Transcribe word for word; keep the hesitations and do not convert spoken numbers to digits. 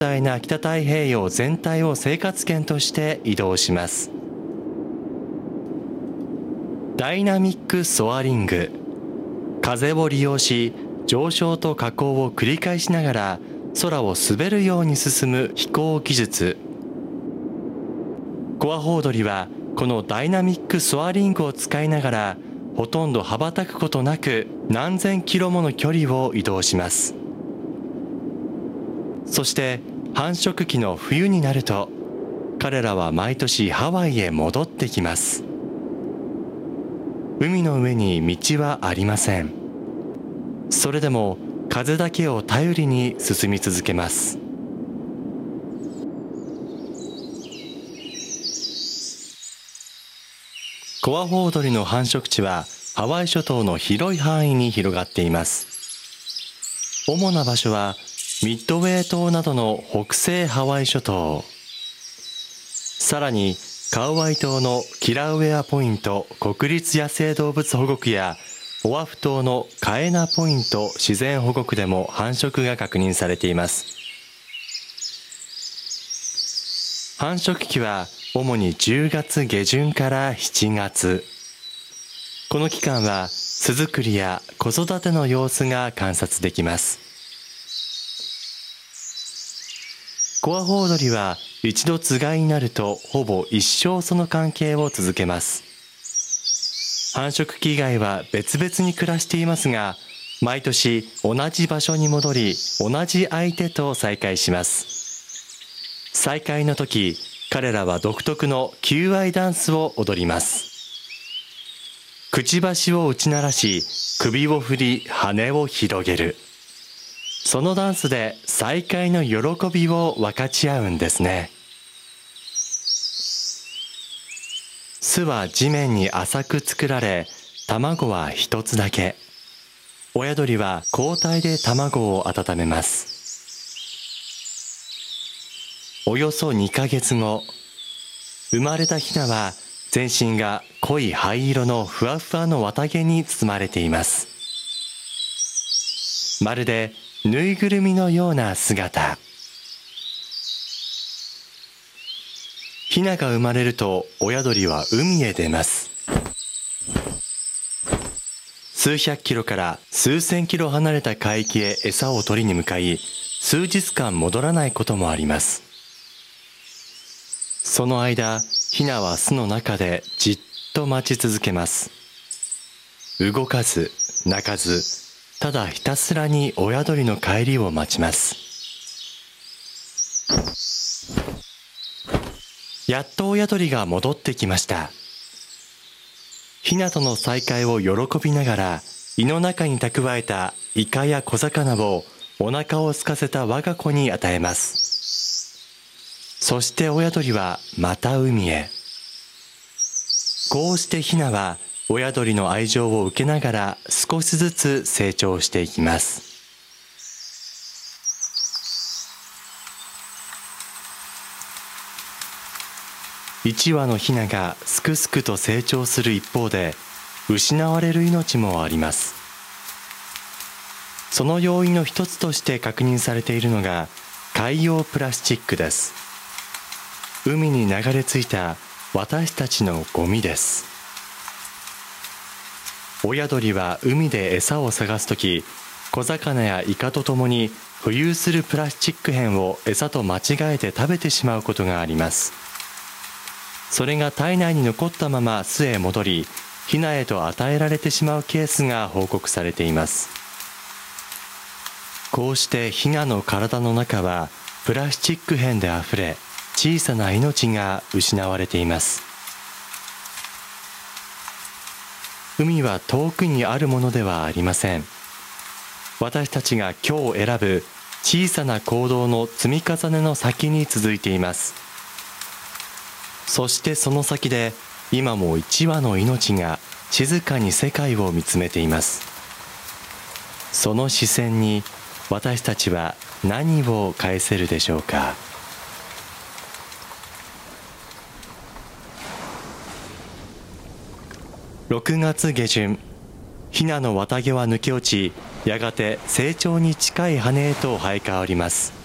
大な北太平洋全体を生活圏として移動します。ダイナミックソアリング、風を利用し上昇と下降を繰り返しながら空を滑るように進む飛行技術。コアホウドリはこのダイナミックソアリングを使いながらほとんど羽ばたくことなく何千キロもの距離を移動します。そして繁殖期の冬になると彼らは毎年ハワイへ戻ってきます。海の上に道はありません。それでも風だけを頼りに進み続けます。コアホウドリの繁殖地はハワイ諸島の広い範囲に広がっています。主な場所はミッドウェー島などの北西ハワイ諸島、さらにカウアイ島のキラウエアポイント国立野生動物保護区やオアフ島のカエナポイント自然保護区でも繁殖が確認されています。繁殖期は主にじゅうがつげじゅんからしちがつ。この期間は巣作りや子育ての様子が観察できます。コアホウドリは一度つがいになるとほぼ一生その関係を続けます。繁殖期以外は別々に暮らしていますが、毎年同じ場所に戻り同じ相手と再会します。再会の時、彼らは独特の求愛ダンスを踊ります。くちばしを打ち鳴らし、首を振り羽を広げる。そのダンスで再会の喜びを分かち合うんですね。巣は地面に浅く作られ、卵は一つだけ。親鳥は交代で卵を温めます。およそにかげつご、生まれたヒナは全身が濃い灰色のふわふわの綿毛に包まれています。まるでぬいぐるみのような姿。ヒナが生まれると親鳥は海へ出ます。数百キロから数千キロ離れた海域へ餌を取りに向かい、数日間戻らないこともあります。その間、ヒナは巣の中でじっと待ち続けます。動かず、鳴かず、ただひたすらに親鳥の帰りを待ちます。やっと親鳥が戻ってきました。ヒナとの再会を喜びながら、胃の中に蓄えたイカや小魚をお腹を空かせた我が子に与えます。そして親鳥はまた海へ。こうしてヒナは親鳥の愛情を受けながら少しずつ成長していきます。いちわのヒナがすくすくと成長する一方で、失われる命もあります。その要因の一つとして確認されているのが海洋プラスチックです。海に流れ着いた私たちのゴミです。親鳥は海で餌を探すとき、小魚やイカとともに浮遊するプラスチック片を餌と間違えて食べてしまうことがあります。それが体内に残ったまま巣へ戻り、ヒナへと与えられてしまうケースが報告されています。こうしてヒナの体の中はプラスチック片であふれ、小さな命が失われています。海は遠くにあるものではありません。私たちが今日選ぶ小さな行動の積み重ねの先に続いています。そしてその先で今も一羽の命が静かに世界を見つめています。その視線に私たちは何を返せるでしょうか。ろくがつげじゅん、ヒナの綿毛は抜け落ち、やがて成長に近い羽へと生え変わります。